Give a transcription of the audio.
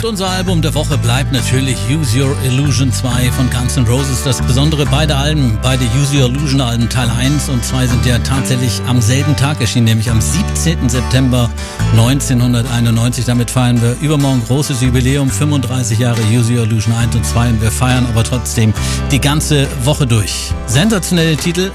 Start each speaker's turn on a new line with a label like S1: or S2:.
S1: Unser Album der Woche bleibt natürlich Use Your Illusion 2 von Guns N' Roses. Das Besondere, beide Use Your Illusion Alben Teil 1 und 2 sind ja tatsächlich am selben Tag erschienen, nämlich am 17. September 1991. Damit feiern wir übermorgen großes Jubiläum, 35 Jahre Use Your Illusion 1 und 2 und wir feiern aber trotzdem die ganze Woche durch. Sensationelle Titel,